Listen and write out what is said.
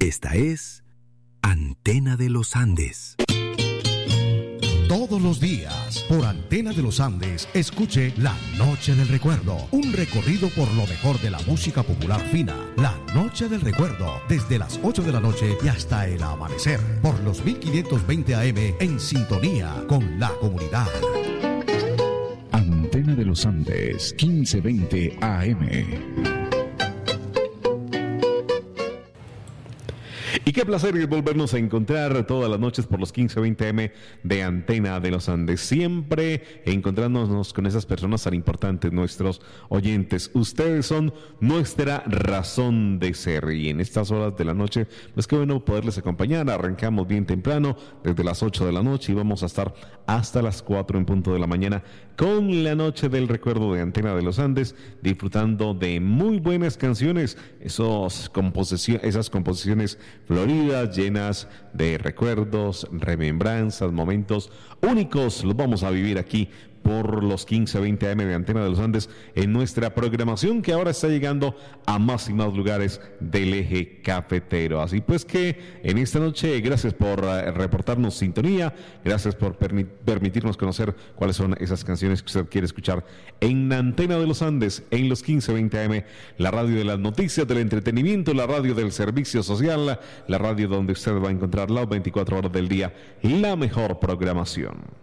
Esta es Antena de los Andes. Todos los días, por Antena de los Andes, escuche La Noche del Recuerdo, un recorrido por lo mejor de la música popular fina. La Noche del Recuerdo, desde las 8 de la noche y hasta el amanecer, por los 1520 AM, en sintonía con la comunidad. Antena de los Andes, 1520 AM. Y qué placer volvernos a encontrar todas las noches por los 15:20 AM de Antena de los Andes. Siempre encontrándonos con esas personas tan importantes, nuestros oyentes. Ustedes son nuestra razón de ser. Y en estas horas de la noche, pues qué bueno poderles acompañar. Arrancamos bien temprano, desde las 8 de la noche, y vamos a estar hasta las 4 en punto de la mañana con la Noche del Recuerdo de Antena de los Andes, disfrutando de muy buenas canciones, esas composiciones floridas, llenas de recuerdos, remembranzas, momentos únicos. Los vamos a vivir aquí por los 15:20 AM de Antena de los Andes en nuestra programación, que ahora está llegando a más y más lugares del eje cafetero. Así pues que en esta noche, gracias por reportarnos sintonía, gracias por permitirnos conocer cuáles son esas canciones que usted quiere escuchar en Antena de los Andes, en los 15:20 AM, la radio de las noticias, del entretenimiento, la radio del servicio social, la radio donde usted va a encontrar las 24 horas del día la mejor programación.